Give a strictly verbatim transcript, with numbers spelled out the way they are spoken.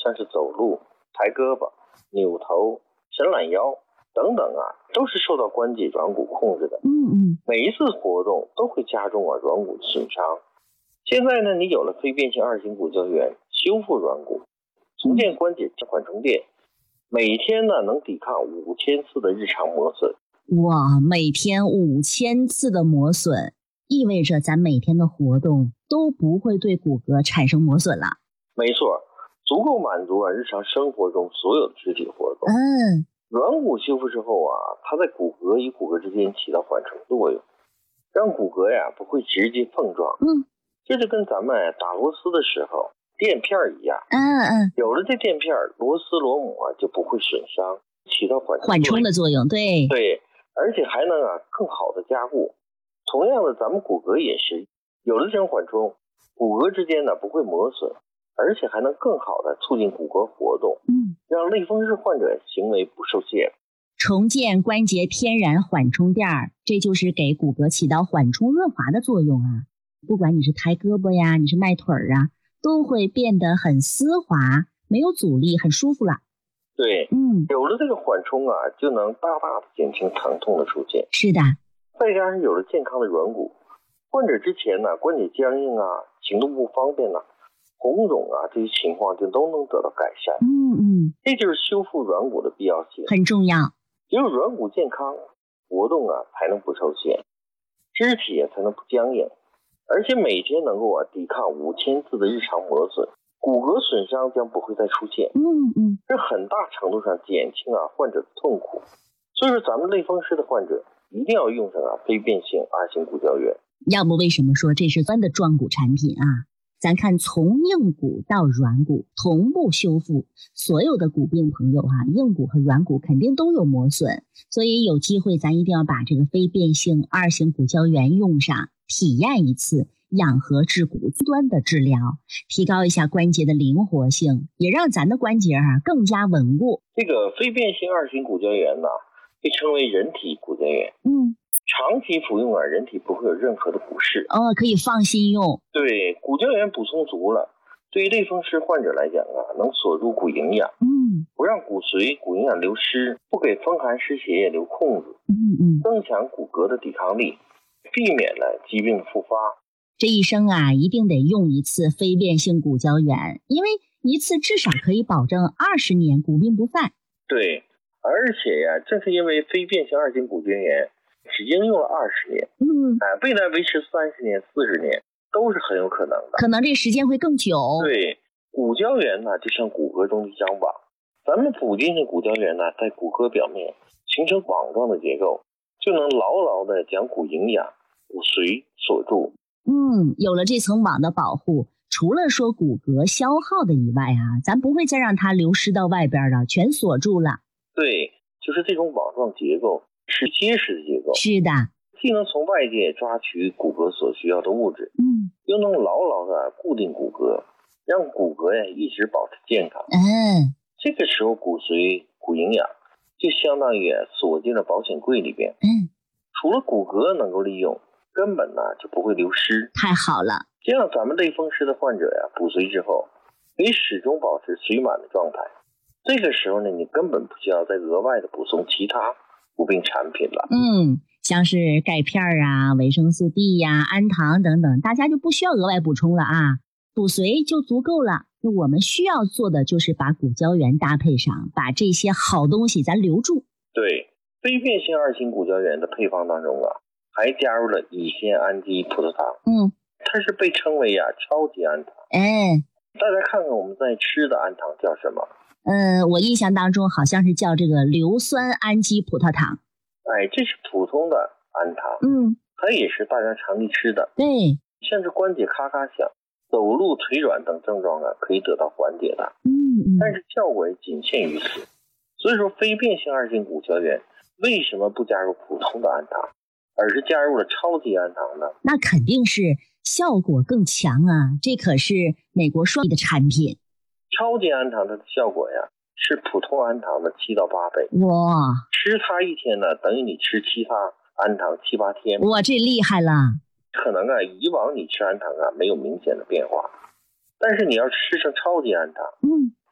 像是走路、抬胳膊、扭头、伸懒腰等等啊，都是受到关节软骨控制的。 嗯嗯， 每一次活动都会加重啊软骨的损伤。现在呢，你有了非变性二型骨胶原，修复软骨，重建关节缓冲垫，每天呢能抵抗五千次的日常磨损。 哇，每天五千次的磨损，意味着咱每天的活动都不会对骨骼产生磨损了。 没错，足够满足啊日常生活中所有的肢体活动。 嗯， 软骨修复之后啊，它在骨骼与骨骼之间起到缓冲作用，让骨骼呀不会直接碰撞。 嗯， 这就跟咱们打螺丝的时候垫片一样。 嗯嗯， 有了这垫片，螺丝螺母啊就不会损伤，起到缓冲缓冲的作用。对对，而且还能啊更好的加固。同样的，咱们骨骼也是有了这种缓冲，骨骼之间呢不会磨损，而且还能更好的促进骨骼活动， 嗯， 让类风湿患者行为不受限。 重建关节天然缓冲垫，这就是给骨骼起到缓冲润滑的作用啊。不管你是抬胳膊呀，你是迈腿儿啊，都会变得很丝滑，没有阻力，很舒服了。 对， 嗯， 有了这个缓冲啊，就能大大的减轻疼痛的出现。 是的， 再加上有了健康的软骨，患者之前呢关节僵硬啊、行动不方便啊、红肿啊这些情况就都能得到改善。 嗯嗯， 这就是修复软骨的必要性， 很重要。 只有软骨健康，活动啊才能不受限，肢体也才能不僵硬，而且每天能够啊抵抗五千次的日常磨损，骨骼损伤将不会再出现。 嗯嗯， 这很大程度上减轻啊患者的痛苦。所以说咱们类风湿的患者一定要用上啊非变性二型骨胶原。 要不为什么说这是专的壮骨产品啊？咱看从硬骨到软骨同步修复，所有的骨病朋友哈、啊，硬骨和软骨肯定都有磨损，所以有机会咱一定要把这个非变性二型骨胶原用上，体验一次养和治骨端的治疗，提高一下关节的灵活性，也让咱的关节啊更加稳固。 这个非变性二型骨胶原呢，被称为人体骨胶原。 嗯， 长期服用啊，人体不会有任何的不适。 哦，可以放心用。 对，骨胶原补充足了，对于类风湿患者来讲啊，能锁住骨营养， 嗯， 不让骨髓、骨营养流失，不给风寒湿邪液留空子， 嗯嗯， 增强骨骼的抵抗力，避免了疾病的复发。 这一生啊，一定得用一次非变性骨胶原，因为一次至少可以保证二十年骨病不犯。 对，而且呀、啊，正是因为非变性二型骨胶原只应用了二十年， 嗯， 哎、呃，未来维持三十年、四十年都是很有可能的， 可能这时间会更久。 对，骨胶原呢，就像骨骼中的一张网，咱们补进的骨胶原呢，在骨骼表面形成网状的结构，就能牢牢的将骨营养、骨髓锁住。 嗯，有了这层网的保护，除了说骨骼消耗的以外啊，咱不会再让它流失到外边了，全锁住了。 对，就是这种网状结构是结实的结构。 是的， 既能从外界抓取骨骼所需要的物质， 嗯， 又能牢牢的固定骨骼，让骨骼呀一直保持健康。 嗯， 这个时候骨髓、骨营养就相当于锁进了保险柜里边。 嗯， 除了骨骼能够利用，根本呢就不会流失。 太好了， 这样咱们类风湿的患者呀，补髓之后可以始终保持髓满的状态。这个时候呢，你根本不需要再额外的补充其他骨病产品了。 嗯，像是钙片啊、维生素 D 呀、氨糖等等，大家就不需要额外补充了啊，补髓就足够了。那我们需要做的就是把骨胶原搭配上，把这些好东西咱留住。 对，非变性二型骨胶原的配方当中啊，还加入了乙酰氨基葡萄糖。 嗯， 它是被称为呀、啊、超级氨糖。 哎， 大家看看我们在吃的氨糖叫什么？ 呃，我印象当中好像是叫这个硫酸氨基葡萄糖。 哎，这是普通的氨糖。 嗯， 它也是大家常地吃的。 对， 像是关节咔咔响、走路腿软等症状啊，可以得到缓解的。 嗯嗯， 但是效果也仅限于此。所以说，非变性二型骨胶原为什么不加入普通的氨糖，而是加入了超级氨糖呢？ 那肯定是效果更强啊！这可是美国双的产品。 超级氨糖它的效果呀，是普通氨糖的七到八倍。 哇！ 吃它一天呢，等于你吃其他氨糖七八天。 哇，这厉害了！ 可能啊，以往你吃氨糖啊没有明显的变化，但是你要吃成超级氨糖， 嗯，